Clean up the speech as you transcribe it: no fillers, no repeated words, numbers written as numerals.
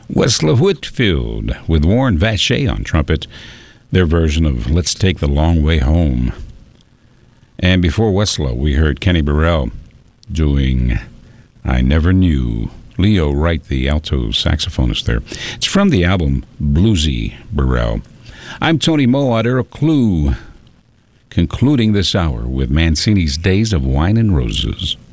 Westlaw Whitfield with Warren Vacher on trumpet, their version of Let's Take the Long Way Home. And before Westlaw, we heard Kenny Burrell doing I Never Knew. Leo Wright, the alto saxophonist there. It's from the album Bluesy Burrell. I'm Tony Moe at Earl Clue, concluding this hour with Mancini's Days of Wine and Roses.